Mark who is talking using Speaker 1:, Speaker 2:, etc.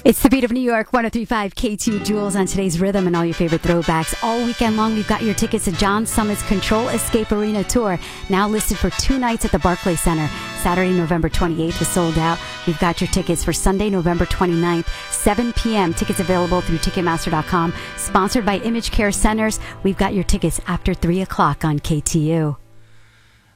Speaker 1: It's the beat of New York, 103.5 KTU Jewels on today's rhythm and all your favorite throwbacks. All weekend long, we've got your tickets to John Summit's Control Escape Arena Tour, now listed for 2 nights at the Barclays Center. Saturday, November 28th is sold out. We've got your tickets for Sunday, November 29th, 7 p.m. Tickets available through Ticketmaster.com. Sponsored by Image Care Centers. We've got your tickets after 3 o'clock on KTU.